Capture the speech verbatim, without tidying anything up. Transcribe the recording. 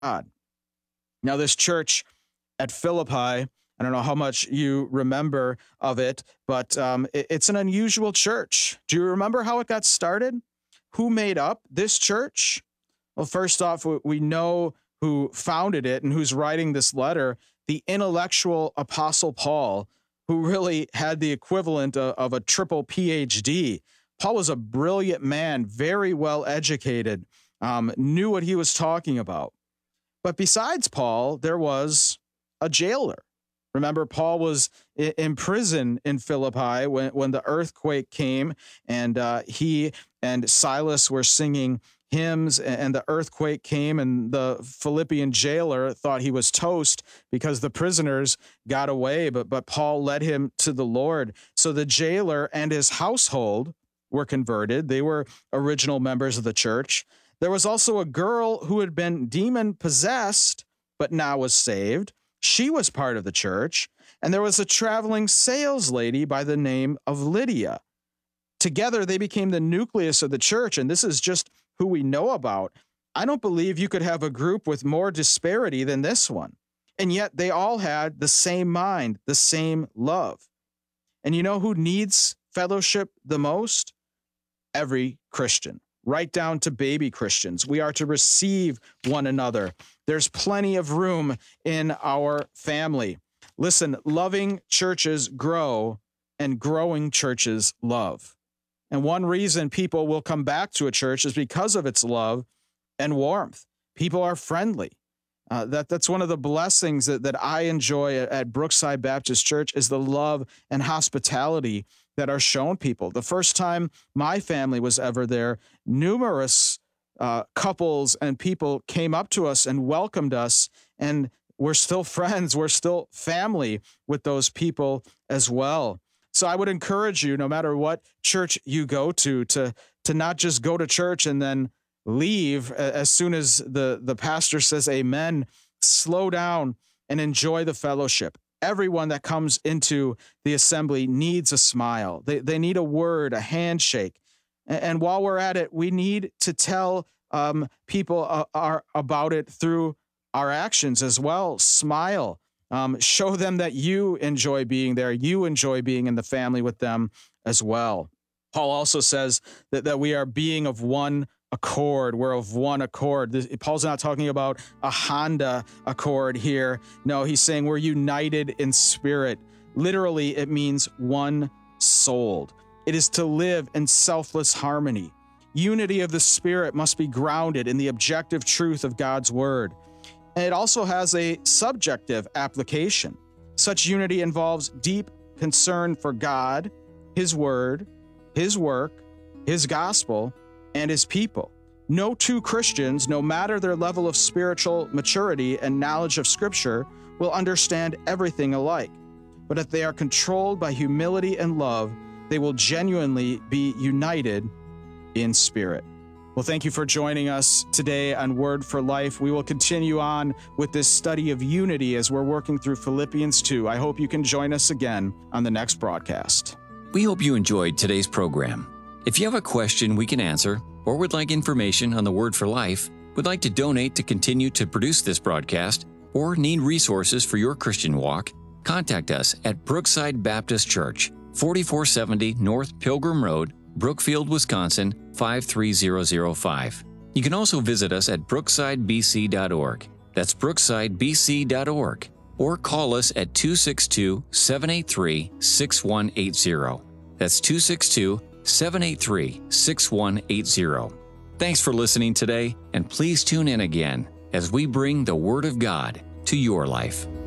God. Now, this church at Philippi, I don't know how much you remember of it, but um, it, it's an unusual church. Do you remember how it got started? Who made up this church? Well, first off, we know who founded it and who's writing this letter, the intellectual Apostle Paul, who really had the equivalent of, of a triple P H D. Paul was a brilliant man, very well educated, um, knew what he was talking about. But besides Paul, there was a jailer. Remember, Paul was in prison in Philippi when, when the earthquake came, and uh, he and Silas were singing hymns, and the earthquake came, and the Philippian jailer thought he was toast because the prisoners got away, but, but Paul led him to the Lord. So the jailer and his household were converted. They were original members of the church. There was also a girl who had been demon-possessed, but now was saved. She was part of the church. And there was a traveling sales lady by the name of Lydia. Together, they became the nucleus of the church, and this is just who we know about. I don't believe you could have a group with more disparity than this one. And yet they all had the same mind, the same love. And you know who needs fellowship the most? Every Christian, right down to baby Christians. We are to receive one another. There's plenty of room in our family. Listen, loving churches grow and growing churches love. And one reason people will come back to a church is because of its love and warmth. People are friendly. Uh, that that's one of the blessings that, that I enjoy at, at Brookside Baptist Church is the love and hospitality that are shown people. The first time my family was ever there, numerous uh, couples and people came up to us and welcomed us, and we're still friends. We're still family with those people as well. So I would encourage you, no matter what church you go to, to, to not just go to church and then leave as soon as the, the pastor says amen. Slow down and enjoy the fellowship. Everyone that comes into the assembly needs a smile. They, they need a word, a handshake. And, and while we're at it, we need to tell um, people uh, our, about it through our actions as well. Smile. Um, show them that you enjoy being there. You enjoy being in the family with them as well. Paul also says that, that we are being of one accord. We're of one accord. This, Paul's not talking about a Honda Accord here. No, he's saying we're united in spirit. Literally, it means one-souled. It is to live in selfless harmony. Unity of the Spirit must be grounded in the objective truth of God's Word. And it also has a subjective application. Such unity involves deep concern for God, His Word, His work, His gospel, and His people. No two Christians, no matter their level of spiritual maturity and knowledge of Scripture, will understand everything alike. But if they are controlled by humility and love, they will genuinely be united in spirit. Well, thank you for joining us today on Word for Life. We will continue on with this study of unity as we're working through Philippians two. I hope you can join us again on the next broadcast. We hope you enjoyed today's program. If you have a question we can answer, or would like information on the Word for Life, would like to donate to continue to produce this broadcast, or need resources for your Christian walk, contact us at Brookside Baptist Church, forty-four seventy North Pilgrim Road, Brookfield, Wisconsin, five three zero zero five. You can also visit us at brookside b c dot org. That's brookside b c dot org. Or call us at two six two, seven eight three, six one eight zero. That's two six two, seven eight three, six one eight zero. Thanks for listening today, and please tune in again as we bring the Word of God to your life.